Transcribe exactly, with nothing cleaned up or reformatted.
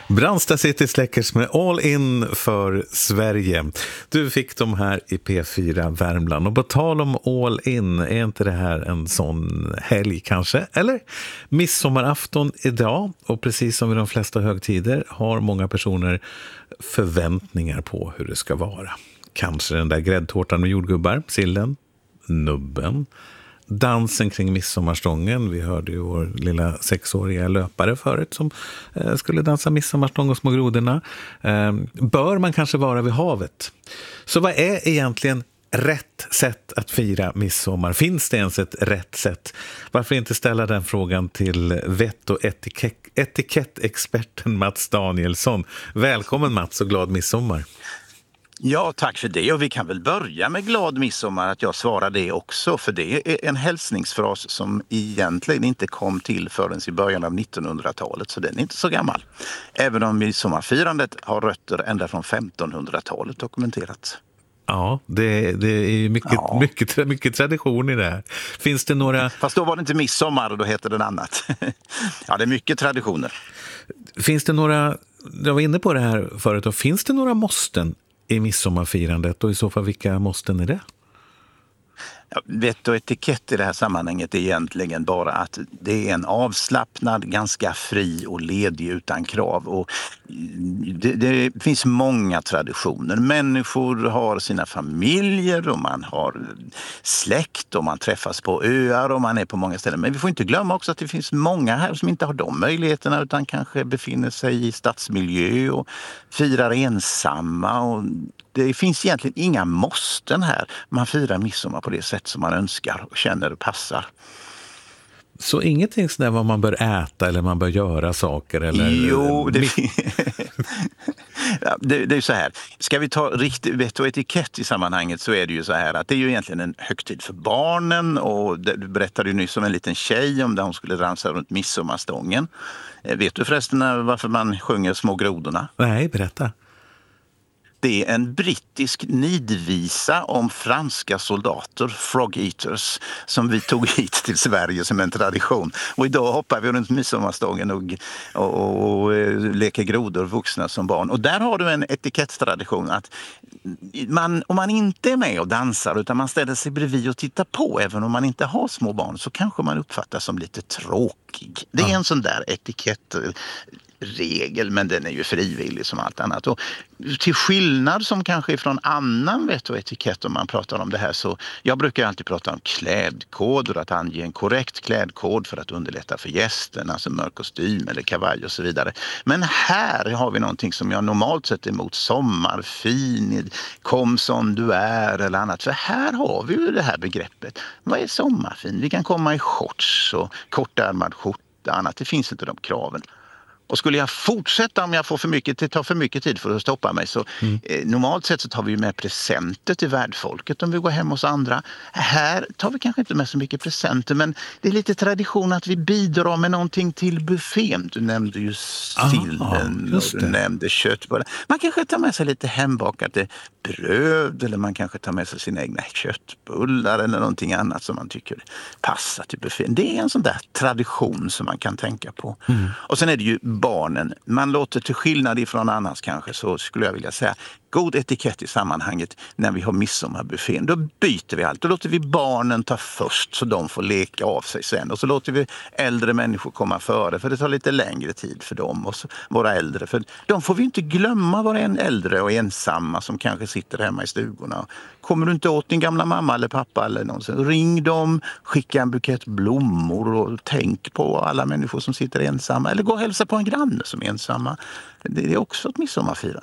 Brandsta City Släckers med All In för Sverige. Du fick de här i P fyra Värmland. Och på tal om All In, är inte det här en sån helg kanske? Eller? Midsommarafton idag, och precis som i de flesta högtider har många personer förväntningar på hur det ska vara. Kanske den där gräddtårtan med jordgubbar, sillen, nubben, dansen kring midsommarstången. Vi hörde ju vår lilla sexåriga löpare förut som eh, skulle dansa midsommarstång och små grodorna. Eh, bör man kanske vara vid havet? Så vad är egentligen rätt sätt att fira midsommar? Finns det ens ett rätt sätt? Varför inte ställa den frågan till vett- och etikett- etikettexperten Mats Danielsson. Välkommen Mats och glad midsommar. Ja, tack för det. Och vi kan väl börja med glad midsommar, att jag svarar det också. För det är en hälsningsfras som egentligen inte kom till förrän i början av nittonhundratalet. Så den är inte så gammal. Även om midsommarfirandet har rötter ända från femtonhundratalet dokumenterat. Ja, det, det är mycket, ja. mycket, mycket tradition i det här. Finns det några... Fast då var det inte midsommar och då heter den annat. Ja, det är mycket traditioner. Finns det några... Jag var inne på det här förut. Och finns det några måsten i midsommarfirandet, och i så fall vilka måsten är det? Ja, vett och etikett i det här sammanhanget är egentligen bara att det är en avslappnad, ganska fri och ledig utan krav. Och det, det finns många traditioner. Människor har sina familjer och man har släkt och man träffas på öar och man är på många ställen. Men vi får inte glömma också att det finns många här som inte har de möjligheterna utan kanske befinner sig i stadsmiljö och firar ensamma. Och det finns egentligen inga måsten här. Man firar midsommar på det sätt som man önskar och känner och passar. Så ingenting sådär vad man bör äta eller man bör göra saker? Eller... Jo, det, ja, det, det är så här. Ska vi ta riktigt vett och etikett i sammanhanget så är det ju så här att det är ju egentligen en högtid för barnen. Och du berättade ju nyss om en liten tjej om där hon skulle dansa runt midsommarstången. Vet du förresten varför man sjunger Små grodorna? Nej, berätta. Det är en brittisk nidvisa om franska soldater, frog eaters, som vi tog hit till Sverige som en tradition. Och idag hoppar vi runt midsommarstången och, och, och, och leker grodor vuxna som barn. Och där har du en etiketttradition att man, om man inte är med och dansar utan man ställer sig bredvid och tittar på, även om man inte har små barn, så kanske man uppfattas som lite tråkig. Det är en sån där etikett regel, men den är ju frivillig som allt annat. Och till skillnad som kanske från annan vett och etikett om man pratar om det här, så jag brukar alltid prata om klädkoder, att ange en korrekt klädkod för att underlätta för gästerna, alltså mörk kostym eller kavaj och så vidare. Men här har vi någonting som jag normalt sett är emot: sommarfin, kom som du är eller annat. För här har vi ju det här begreppet. Vad är sommarfin? Vi kan komma i shorts och kortärmad skjorta, annat. Det finns inte de kraven. Och skulle jag fortsätta, om jag får för mycket, det tar för mycket tid för att stoppa mig, så mm. eh, normalt sett så tar vi med presenter till värdfolket om vi går hem hos andra. Här tar vi kanske inte med så mycket presenter, men det är lite tradition att vi bidrar med någonting till buffén. Du nämnde ju sillen ah, och du nämnde köttbullar. Man kanske tar med sig lite hembakade bröd, eller man kanske tar med sig sina egna köttbullar eller någonting annat som man tycker passar till buffén. Det är en sån där tradition som man kan tänka på. Mm. Och sen är det ju barnen. Man låter, till skillnad ifrån annars kanske, så skulle jag vilja säga, god etikett i sammanhanget när vi har midsommarbuffén. Då byter vi allt. Då låter vi barnen ta först så de får leka av sig sen. Och så låter vi äldre människor komma före, för det tar lite längre tid för dem. Och så, våra äldre. För de får vi inte glömma, våra äldre och ensamma som kanske sitter hemma i stugorna. Kommer du inte åt din gamla mamma eller pappa eller någonsin, ring dem, skicka en bukett blommor och tänk på alla människor som sitter ensamma. Eller gå och hälsa på en granne som är ensamma. Det är också ett midsommarfirande.